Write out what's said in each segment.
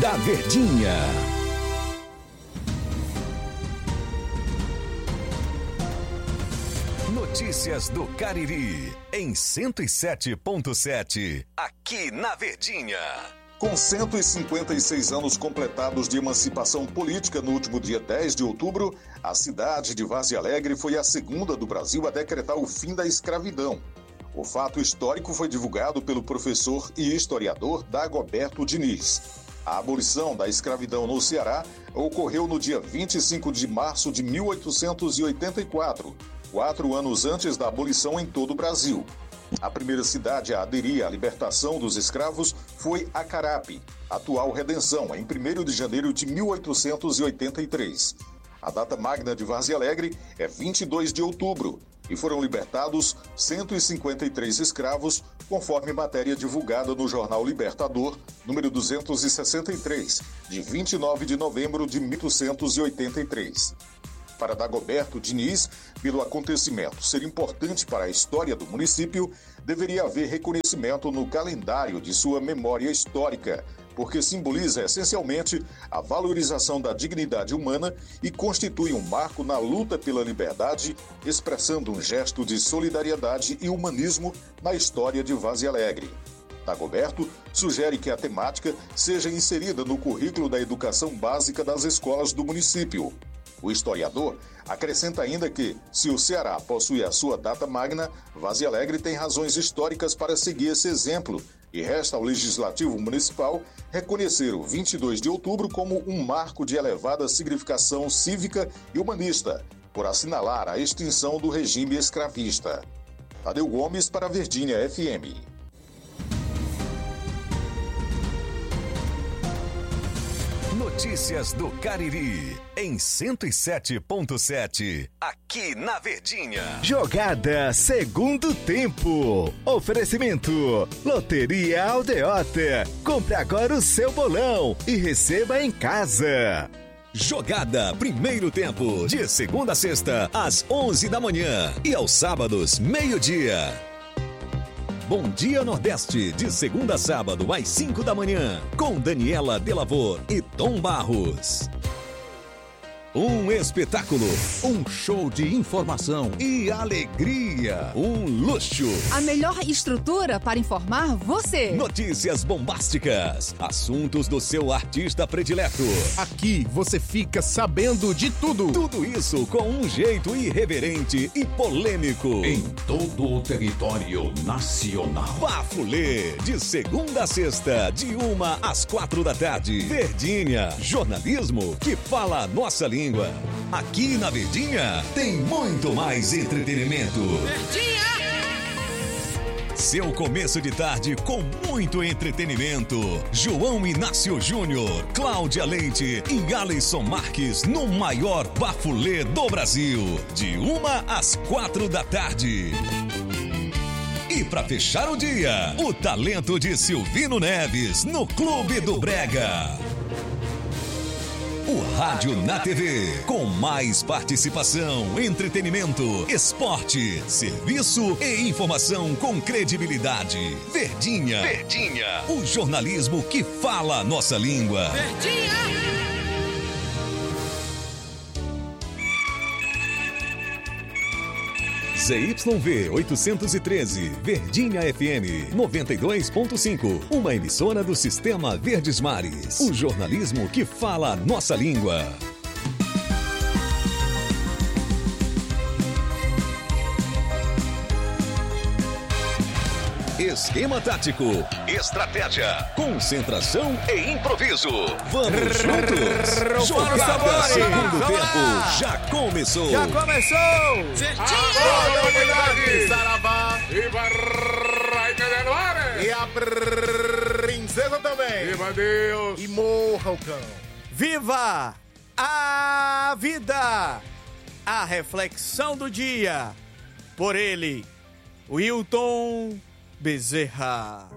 da Verdinha. Notícias do Cariri, em 107.7, aqui na Verdinha. Com 156 anos completados de emancipação política no último dia 10 de outubro, a cidade de Várzea Alegre foi a segunda do Brasil a decretar o fim da escravidão. O fato histórico foi divulgado pelo professor e historiador Dagoberto Diniz. A abolição da escravidão no Ceará ocorreu no dia 25 de março de 1884, 4 anos antes da abolição em todo o Brasil. A primeira cidade a aderir à libertação dos escravos foi Acarape, atual Redenção, em 1º de janeiro de 1883. A data magna de Várzea Alegre é 22 de outubro e foram libertados 153 escravos, conforme matéria divulgada no jornal Libertador, número 263, de 29 de novembro de 1883. Para Dagoberto Diniz, pelo acontecimento ser importante para a história do município, deveria haver reconhecimento no calendário de sua memória histórica, porque simboliza essencialmente a valorização da dignidade humana e constitui um marco na luta pela liberdade, expressando um gesto de solidariedade e humanismo na história de Várzea Alegre. Dagoberto sugere que a temática seja inserida no currículo da educação básica das escolas do município. O historiador acrescenta ainda que, se o Ceará possui a sua data magna, Várzea Alegre tem razões históricas para seguir esse exemplo e resta ao Legislativo Municipal reconhecer o 22 de outubro como um marco de elevada significação cívica e humanista, por assinalar a extinção do regime escravista. Tadeu Gomes para Verdinha FM. Notícias do Cariri, em 107.7, aqui na Verdinha. Jogada segundo tempo. Oferecimento: Loteria Aldeota. Compre agora o seu bolão e receba em casa. Jogada primeiro tempo, de segunda a sexta, às 11 da manhã e aos sábados, meio-dia. Bom Dia Nordeste, de segunda a sábado, às 5 da manhã, com Daniela Delavor e Tom Barros. Um espetáculo, um show de informação e alegria, um luxo. A melhor estrutura para informar você. Notícias bombásticas, assuntos do seu artista predileto. Aqui você fica sabendo de tudo. Tudo isso com um jeito irreverente e polêmico. Em todo o território nacional. Bafulê, de segunda a sexta, de 1 às 4 da tarde. Verdinha, jornalismo que fala a nossa língua. Aqui na Verdinha tem muito mais entretenimento. Verdinha! Seu começo de tarde com muito entretenimento. João Inácio Júnior, Cláudia Leite e Alisson Marques no maior bafulê do Brasil. De 1 às 4 da tarde. E para fechar o dia, o talento de Silvino Neves no Clube do Brega. O Rádio na TV, com mais participação, entretenimento, esporte, serviço e informação com credibilidade. Verdinha. Verdinha. O jornalismo que fala a nossa língua. Verdinha! ZYV 813, Verdinha FM 92.5, uma emissora do Sistema Verdes Mares. O jornalismo que fala a nossa língua. Esquema tático, estratégia, concentração e improviso. Vamos juntos. Jogada segundo tempo já começou. Já começou! Verdinha! Saravá e Barraina no ar! E a princesa também! Viva Deus! E morra o cão! Viva a vida! A reflexão do dia. Por ele, Wilton Bezerra.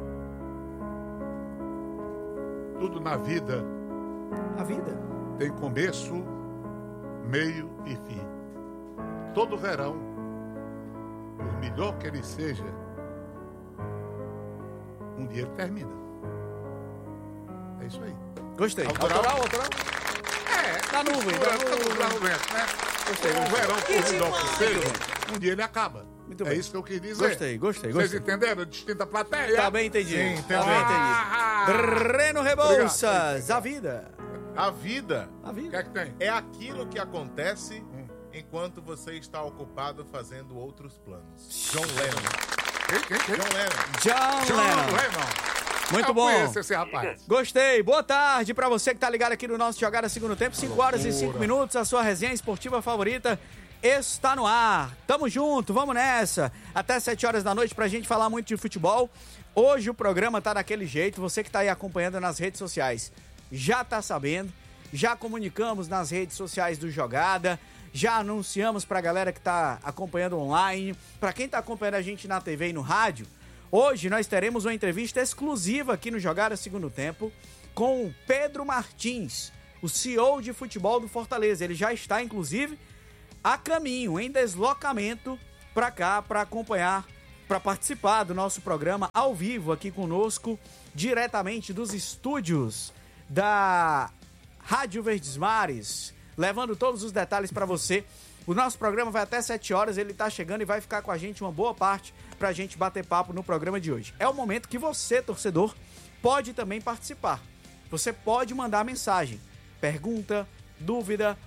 Tudo na vida A vida? tem começo, meio e fim. Todo verão, por melhor que ele seja, um dia ele termina. É isso aí. Gostei. Autoral? Autoral? Tá nuvem, tá no vento, né? Gostei. O verão, por menor que seja, um dia ele acaba. Muito É bem. isso que eu quis dizer. Gostei. Vocês entenderam? Distinta plateia? Tá bem entendido. Sim, Tá bem entendido. Breno Rebouças, a vida. A vida O que é que tem? é aquilo que acontece enquanto você está ocupado fazendo outros planos. John Lennon. Quem? John Lennon. John Lennon. Muito Eu bom. conheço esse rapaz. Gostei. Boa tarde pra você que tá ligado aqui no nosso Jogada Segundo Tempo. 5 horas e 5 minutos. A sua resenha esportiva favorita está no ar. Tamo junto, vamos nessa. Até 7 horas da noite pra gente falar muito de futebol. Hoje o programa tá daquele jeito. Você que tá aí acompanhando nas redes sociais já tá sabendo. Já comunicamos nas redes sociais do Jogada. Já anunciamos pra galera que tá acompanhando online. Pra quem tá acompanhando a gente na TV e no rádio, hoje nós teremos uma entrevista exclusiva aqui no Jogada Segundo Tempo com o Pedro Martins, o CEO de futebol do Fortaleza. Ele já está, inclusive, a caminho, em deslocamento para cá, para acompanhar, para participar do nosso programa ao vivo aqui conosco, diretamente dos estúdios da Rádio Verdes Mares, levando todos os detalhes para você. O nosso programa vai até 7 horas, ele tá chegando e vai ficar com a gente uma boa parte pra gente bater papo no programa de hoje. É o momento que você, torcedor, pode também participar. Você pode mandar mensagem, pergunta, dúvida,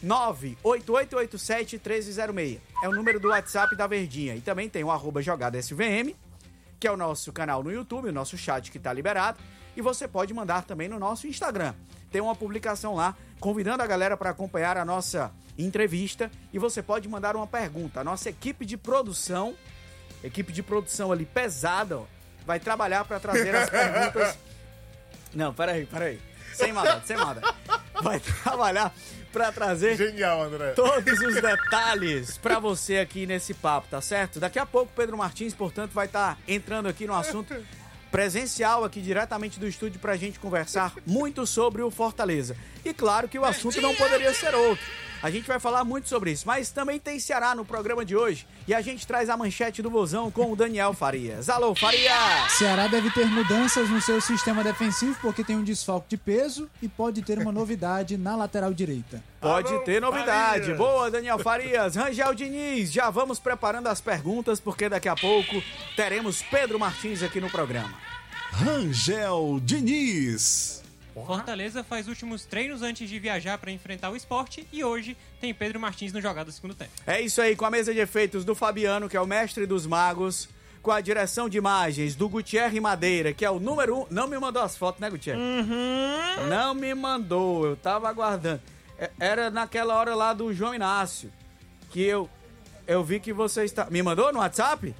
98887-1306. É o número do WhatsApp da Verdinha. E também tem o @JogadaSVM, que é o nosso canal no YouTube, o nosso chat que tá liberado. E você pode mandar também no nosso Instagram. Tem uma publicação lá, convidando a galera para acompanhar a nossa entrevista. E você pode mandar uma pergunta. A nossa equipe de produção ali pesada, ó, vai trabalhar para trazer as perguntas. Não, peraí. Sem maldade. Vai trabalhar para trazer Genial, André. todos os detalhes para você aqui nesse papo, tá certo? Daqui a pouco Pedro Martins, portanto, vai estar entrando aqui no assunto presencial aqui diretamente do estúdio pra gente conversar muito sobre o Fortaleza. E claro que o assunto não poderia ser outro. A gente vai falar muito sobre isso, mas também tem Ceará no programa de hoje e a gente traz a manchete do Vozão com o Daniel Farias. Alô, Farias! Ceará deve ter mudanças no seu sistema defensivo porque tem um desfalque de peso e pode ter uma novidade na lateral direita. Pode Alô, ter novidade. Farias. Boa, Daniel Farias. Rangel Diniz, já vamos preparando as perguntas porque daqui a pouco teremos Pedro Martins aqui no programa. Rangel Diniz. Fortaleza faz últimos treinos antes de viajar para enfrentar o Sport e hoje tem Pedro Martins no Jogada Segundo Tempo. É isso aí, com a mesa de efeitos do Fabiano, que é o mestre dos magos, com a direção de imagens do Gutierre Madeira, que é o número 1. Não me mandou as fotos, né, Gutierre? Não me mandou, eu tava aguardando. Era naquela hora lá do João Inácio, que eu vi que você está... Me mandou no WhatsApp?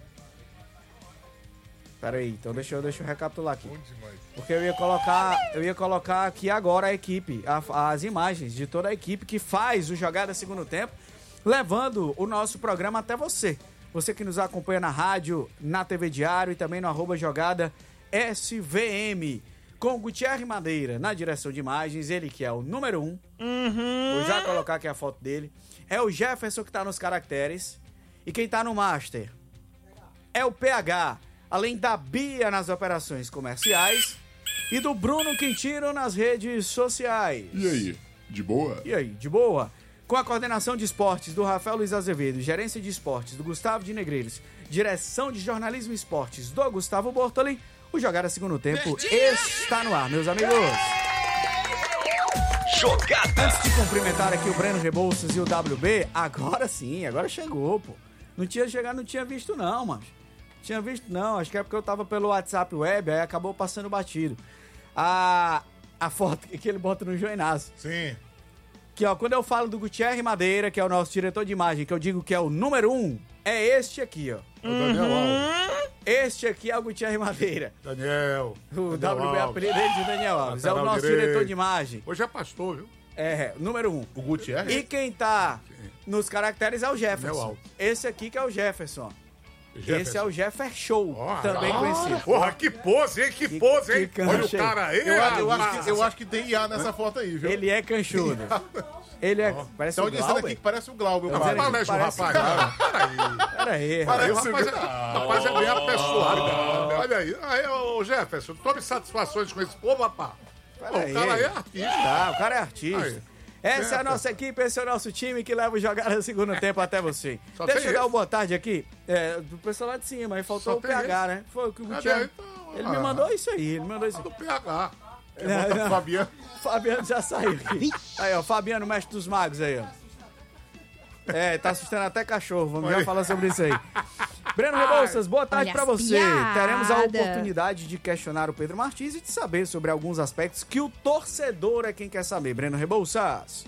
Peraí, então deixa eu recapitular aqui. Porque eu ia colocar aqui agora a equipe, as imagens de toda a equipe que faz o Jogada Segundo Tempo, levando o nosso programa até você. Você que nos acompanha na rádio, na TV Diário e também no @Jogada SVM. Com o Gutierre Madeira na direção de imagens, ele que é o número 1. Vou já colocar aqui a foto dele. É o Jefferson que tá nos caracteres. E quem tá no Master é o PH. Além da Bia nas operações comerciais e do Bruno Quintino nas redes sociais. E aí, de boa? E aí, de boa? Com a coordenação de esportes do Rafael Luiz Azevedo, gerência de esportes do Gustavo de Negreiros, direção de jornalismo e esportes do Gustavo Bortoli, o Jogada Segundo Tempo está no ar, meus amigos. Jogada. Antes de cumprimentar aqui o Breno Rebouças e o WB, agora sim, agora chegou, pô. Não tinha chegado, não tinha visto não, mano. Tinha visto não, acho que é porque eu tava pelo WhatsApp web, aí acabou passando batido. A foto que ele bota no João Inácio. Sim. Que ó, quando eu falo do Gutierre Madeira, que é o nosso diretor de imagem, que eu digo que é o número 1, é este aqui, ó. O Daniel Alves. Este aqui é o Gutierre Madeira. Daniel. O Daniel WB Alves. apelido dele de Daniel Alves. É o Lateral nosso direito. diretor de imagem. Hoje é pastor, viu? É, número 1. O Gutierre. E quem tá nos caracteres é o Daniel Jefferson. Alves. Esse aqui que é o Jefferson. Jefferson. Esse é o Jeffer Show, também conhecido. Porra, que pose, hein? Que pose, hein? que Olha o cancha, cara aí. Eu acho que tem IA nessa foto aí, viu? Ele é canchudo. Ele é... Parece Estão o dizendo Glauber. aqui que parece o Glauber. Tá cara. dizendo Parece o Parece- rapaz. Peraí. Aí o rapaz é bem apessoado. Olha aí. Aí, ô Jefferson, tome satisfações com esse povo, rapaz. Peraí. O cara é artista. Tá, o cara é artista. Aí. Essa é a nossa equipe, esse é o nosso time que leva o Jogada no segundo tempo até você. Só Deixa tem eu dar esse? uma boa tarde aqui do pessoal lá de cima, aí faltou Só o tem PH, esse? né? Foi o que o Cadê? Gutiérrez... Então, Ele me mandou isso aí, Do PH. Não. O Fabiano. Fabiano já saiu aqui. Aí, ó, Fabiano, mestre dos magos aí, ó. Tá assustando até cachorro, vamos já falar sobre isso aí. Breno Rebouças, boa tarde Olha pra as você. piadas. Teremos a oportunidade de questionar o Pedro Martins e de saber sobre alguns aspectos que o torcedor é quem quer saber. Breno Rebouças.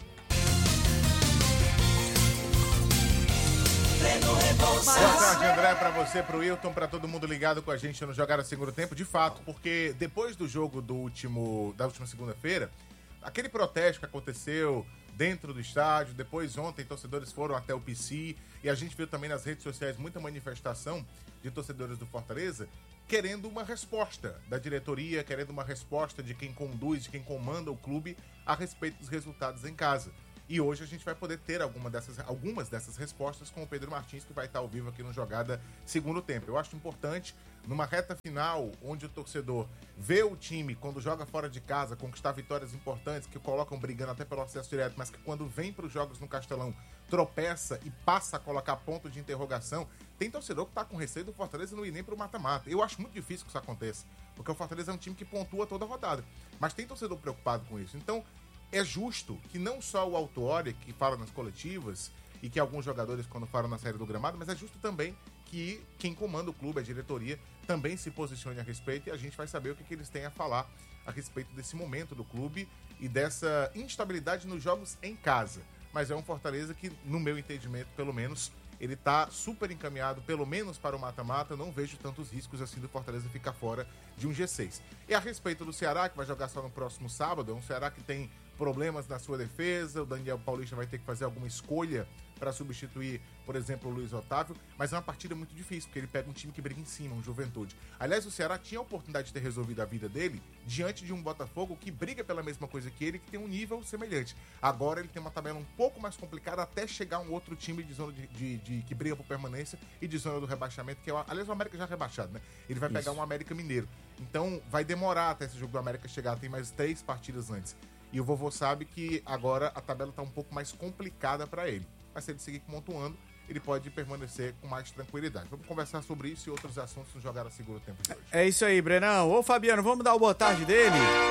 Boa tarde, André, pra você, pro Wilton, pra todo mundo ligado com a gente no Jogar no Segundo Tempo. De fato, porque depois do jogo da última segunda-feira, aquele protesto que aconteceu dentro do estádio, depois ontem torcedores foram até o PC e a gente viu também nas redes sociais muita manifestação de torcedores do Fortaleza querendo uma resposta da diretoria, querendo uma resposta de quem conduz, de quem comanda o clube a respeito dos resultados em casa. E hoje a gente vai poder ter algumas dessas respostas com o Pedro Martins, que vai estar ao vivo aqui no Jogada Segundo Tempo. Eu acho importante, numa reta final, onde o torcedor vê o time, quando joga fora de casa, conquistar vitórias importantes, que colocam brigando até pelo acesso direto, mas que quando vem para os jogos no Castelão, tropeça e passa a colocar ponto de interrogação. Tem torcedor que tá com receio do Fortaleza não ir nem pro mata-mata. Eu acho muito difícil que isso aconteça, porque o Fortaleza é um time que pontua toda a rodada. Mas tem torcedor preocupado com isso. Então, é justo que não só o Autuori, que fala nas coletivas, e que alguns jogadores quando falam na saída do gramado, mas é justo também que quem comanda o clube, a diretoria, também se posicione a respeito, e a gente vai saber o que eles têm a falar a respeito desse momento do clube e dessa instabilidade nos jogos em casa. Mas é um Fortaleza que, no meu entendimento, pelo menos, ele tá super encaminhado, pelo menos para o mata-mata. Não vejo tantos riscos assim do Fortaleza ficar fora de um G6. E a respeito do Ceará, que vai jogar só no próximo sábado, é um Ceará que tem problemas na sua defesa, o Daniel Paulista vai ter que fazer alguma escolha para substituir, por exemplo, o Luiz Otávio, mas é uma partida muito difícil, porque ele pega um time que briga em cima, um Juventude. Aliás, o Ceará tinha a oportunidade de ter resolvido a vida dele diante de um Botafogo que briga pela mesma coisa que ele, que tem um nível semelhante. Agora ele tem uma tabela um pouco mais complicada até chegar um outro time de zona que briga por permanência e de zona do rebaixamento, que é, aliás, o América já é rebaixado, né? Ele vai pegar um América Mineiro. Então, vai demorar até esse jogo do América chegar, tem mais 3 partidas antes. E o vovô sabe que agora a tabela está um pouco mais complicada para ele. Mas se ele seguir pontuando, ele pode permanecer com mais tranquilidade. Vamos conversar sobre isso e outros assuntos no Jogar a Segundo Tempo de hoje. É isso aí, Brenão. Ô, Fabiano, vamos dar o boa tarde dele?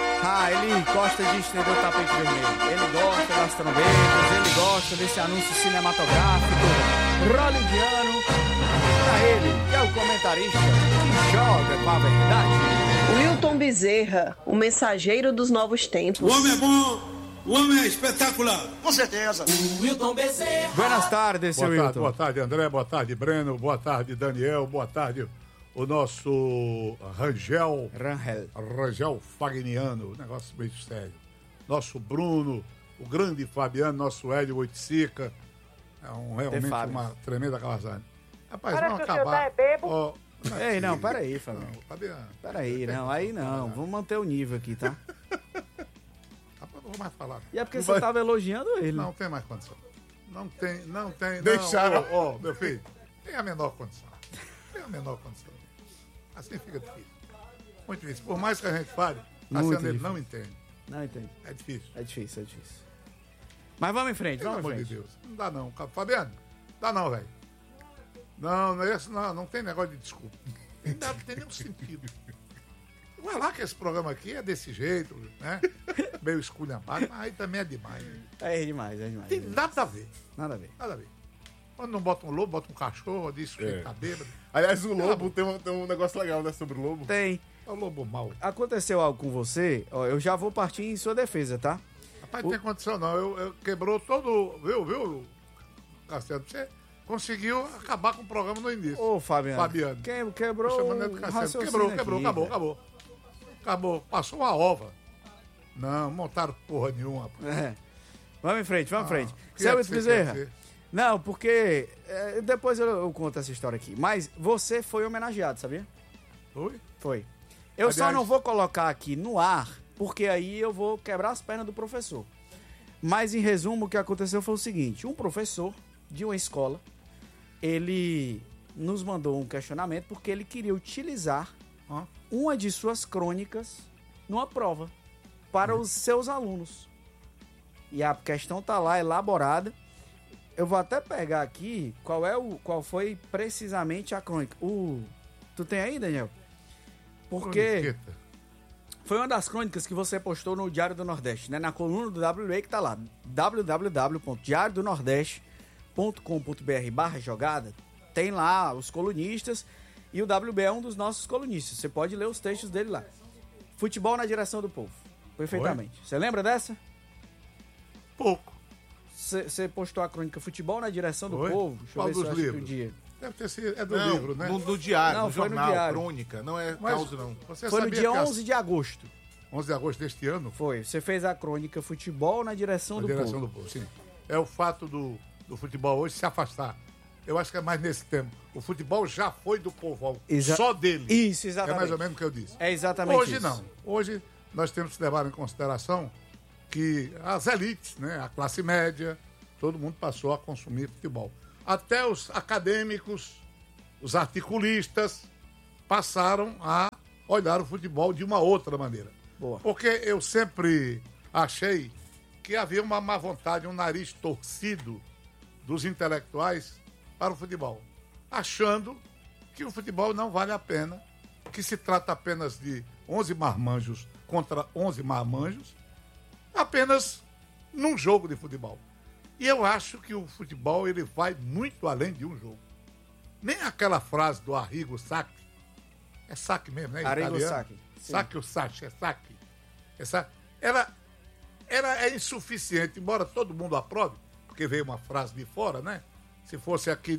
Ele gosta de estender o tapete vermelho. Ele gosta das trombetas, ele gosta desse anúncio cinematográfico hollywoodiano. Pra ele, que é o comentarista que joga com a verdade. Wilton Bezerra, o mensageiro dos novos tempos. O homem é bom, o homem é espetacular. Com certeza. Wilton Bezerra. Buenas tardes, seu Wilton. Boa tarde, André. Boa tarde, Breno. Boa tarde, Daniel. Boa tarde, o nosso Rangel Fagniano. Negócio meio sério. Nosso Bruno, o grande Fabiano, nosso Hélio Oiticica. É realmente uma tremenda calazane. Rapaz, vamos acabar. Ei, não, peraí, Fabiano. Fabiano. Peraí, não, aí não. Vamos manter o nível aqui, tá? Não vou mais falar. E é porque você tava elogiando ele. Não tem mais condição. Não tem. Deixaram. Ó, meu filho, tem a menor condição. Assim fica difícil. Muito difícil. Por mais que a gente fale, ele não entende. Não entende. É difícil. É difícil. Mas vamos em frente, Pelo amor de Deus. Não dá não. Fabiano, dá não, velho. Não tem negócio de desculpa. Não tem nenhum sentido. Vai lá que esse programa aqui é desse jeito, né? Meio esculhambado, mas aí também é demais. Né? É demais. Tem nada a ver. Nada a ver. Quando não bota um lobo, bota um cachorro, diz que tá bêbado. Aliás, o lobo tem um negócio legal, né, sobre o lobo. Tem. É o lobo mau. Aconteceu algo com você, ó, eu já vou partir em sua defesa, tá? Rapaz, não tem condição não. Eu quebrou todo... Viu, Castelo? Você conseguiu acabar com o programa no início. Ô, Fabiano. Quebrou o raciocínio Acabou. Passou uma ova. Não, montaram porra nenhuma. Vamos em frente. Seu Bezerra. Não, porque depois eu conto essa história aqui. Mas você foi homenageado, sabia? Foi. Eu só não vou colocar aqui no ar, porque aí eu vou quebrar as pernas do professor. Mas, em resumo, o que aconteceu foi o seguinte. Um professor de uma escola, ele nos mandou um questionamento porque ele queria utilizar uma de suas crônicas numa prova. para os seus alunos. E a questão tá lá elaborada. Eu vou até pegar aqui qual foi precisamente a crônica. Tu tem aí, Daniel? Porque foi uma das crônicas que você postou no Diário do Nordeste, né? Na coluna do WA que tá lá, www.diariodonordeste.com.br/jogada. Tem lá os colunistas e o WB é um dos nossos colunistas. Você pode ler os textos dele lá. Futebol na direção do povo. Perfeitamente. Você lembra dessa? Pouco. Você postou a crônica Futebol na direção do povo? Deixa Qual eu ver dos se eu livros? acho que o dia. Deve ter sido, é do livro, né? No diário, Não, no foi no jornal, diário. crônica. Não é causa, não. Foi no dia 11 de agosto. 11 de agosto deste ano? Foi. Você fez a crônica Futebol na direção do povo. Na direção do povo, sim. É o fato do futebol hoje se afastar. Eu acho que é mais nesse tempo. O futebol já foi do povão. Só dele. Isso, exatamente. É mais ou menos o que eu disse. É exatamente hoje isso. Hoje não. Hoje nós temos que levar em consideração que as elites, né, a classe média, todo mundo passou a consumir futebol. Até os acadêmicos, os articulistas, passaram a olhar o futebol de uma outra maneira. Boa. Porque eu sempre achei que havia uma má vontade, um nariz torcido dos intelectuais para o futebol, achando que o futebol não vale a pena, que se trata apenas de 11 marmanjos contra 11 marmanjos, apenas num jogo de futebol. E eu acho que o futebol ele vai muito além de um jogo. Nem aquela frase do Arrigo Sacchi, é Sacchi mesmo, né? Arrigo Italiano. Sacchi. Sacchi ou Sacchi, é Sacchi. Ela é insuficiente, embora todo mundo aprove, porque veio uma frase de fora, né? Se fosse aqui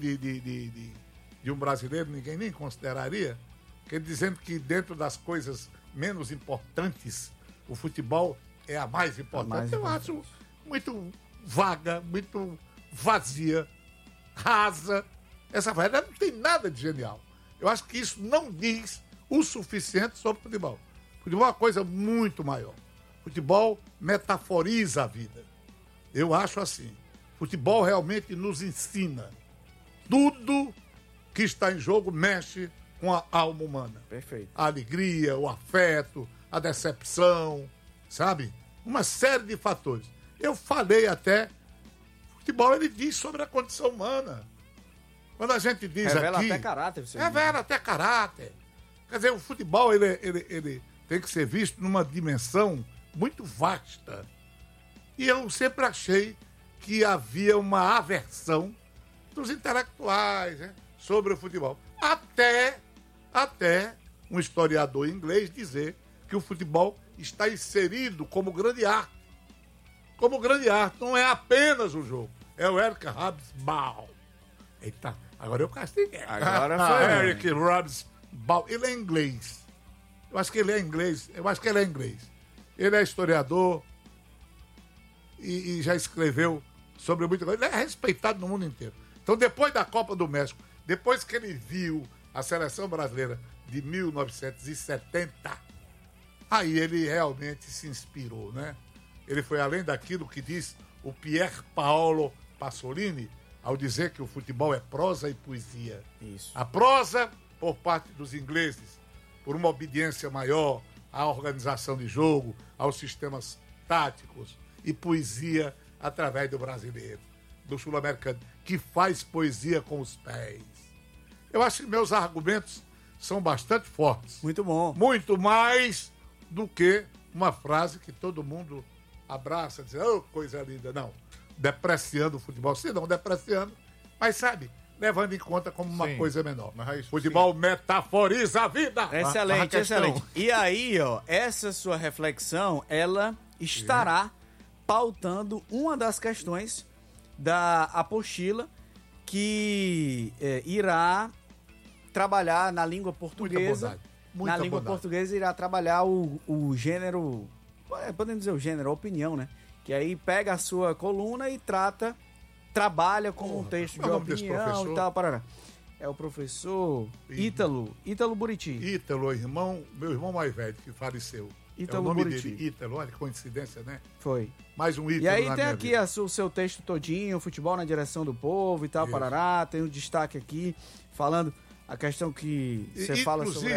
de um brasileiro, ninguém nem consideraria, que dizendo que dentro das coisas menos importantes, o futebol é a mais importante. Eu acho muito vaga, muito vazia, rasa. Essa vaga não tem nada de genial. Eu acho que isso não diz o suficiente sobre o futebol. Futebol é uma coisa muito maior. Futebol metaforiza a vida. Eu acho assim. Futebol realmente nos ensina. Tudo que está em jogo mexe com a alma humana. Perfeito. A alegria, o afeto, a decepção, sabe? Uma série de fatores. Eu falei até, futebol ele diz sobre a condição humana. Quando a gente diz revela aqui... até caráter. Revela até caráter. Quer dizer, o futebol ele tem que ser visto numa dimensão muito vasta. E eu sempre achei que havia uma aversão dos intelectuais, né, sobre o futebol. Até um historiador inglês dizer que o futebol está inserido como grande arte. Como grande arte, não é apenas o jogo. É o Eric Hobsbawm. Eita, agora eu castiguei. Agora foi. Eric Hobsbawm. Ele é inglês. Eu acho que ele é inglês. Ele é historiador e já escreveu sobre muita coisa. Ele é respeitado no mundo inteiro. Então, depois da Copa do México, depois que ele viu a seleção brasileira de 1970, aí ele realmente se inspirou, né? Ele foi além daquilo que diz o Pier Paolo Pasolini, ao dizer que o futebol é prosa e poesia. Isso. A prosa, por parte dos ingleses, por uma obediência maior à organização de jogo, aos sistemas táticos, e poesia através do brasileiro, do sul-americano, que faz poesia com os pés. Eu acho que meus argumentos são bastante fortes. Muito bom. Muito mais do que uma frase que todo mundo abraça, diz, oh, coisa linda. Não, depreciando o futebol. Se não depreciando, mas sabe, levando em conta como uma coisa menor. Futebol metaforiza a vida. Excelente, excelente. E aí, ó, essa sua reflexão, ela estará pautando uma das questões da apostila que irá trabalhar na língua portuguesa. Na língua portuguesa irá trabalhar o gênero, podemos dizer o gênero, a opinião, né? Que aí pega a sua coluna e trabalha como um texto de opinião e tal, parará. É o professor Ítalo Buriti. Ítalo, meu irmão mais velho, que faleceu. Ítalo é o nome Buriti. dele, Ítalo, olha que coincidência, né? Foi. Mais um Ítalo. E aí na tem minha aqui vida. o seu texto todinho, futebol na direção do povo e tal, parará. Tem um destaque aqui, falando a questão que você fala sobre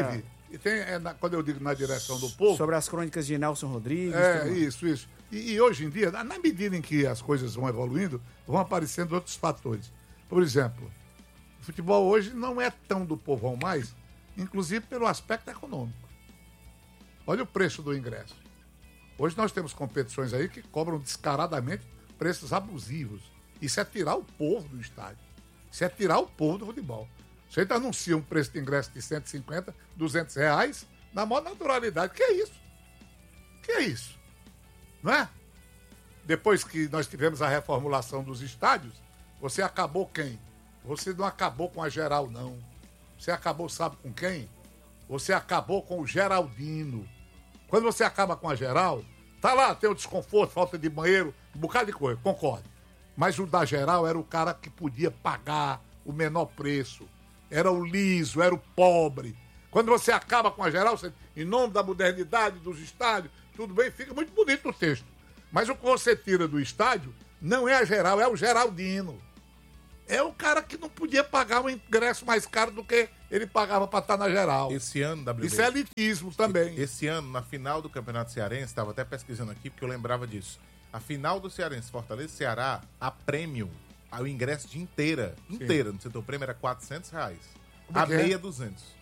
E tem, quando eu digo na direção do povo... Sobre as crônicas de Nelson Rodrigues. Isso. E hoje em dia, na medida em que as coisas vão evoluindo, vão aparecendo outros fatores. Por exemplo, o futebol hoje não é tão do povão mais, inclusive pelo aspecto econômico. Olha o preço do ingresso. Hoje nós temos competições aí que cobram descaradamente preços abusivos. Isso é tirar o povo do estádio. Isso é tirar o povo do futebol. Você ainda anuncia um preço de ingresso de 150, 200 reais, na maior naturalidade. Que é isso? Que é isso? Não é? Depois que nós tivemos a reformulação dos estádios, você acabou quem? Você não acabou com a geral, não. Você acabou, sabe com quem? Você acabou com o Geraldino. Quando você acaba com a geral, tá lá, tem o desconforto, falta de banheiro, um bocado de coisa, concordo. Mas o da geral era o cara que podia pagar o menor preço. Era o liso, era o pobre. Quando você acaba com a geral, você, em nome da modernidade, dos estádios, tudo bem, fica muito bonito o texto. Mas o que você tira do estádio não é a geral, é o Geraldino. É o cara que não podia pagar um ingresso mais caro do que ele pagava para estar na geral. Esse ano, WB. Isso é elitismo também. Esse ano, na final do Campeonato Cearense, estava até pesquisando aqui, porque eu lembrava disso. A final do Cearense, Fortaleza e Ceará, a Premium, o ingresso de inteira, no setor prêmio era R$400. A meia, 200.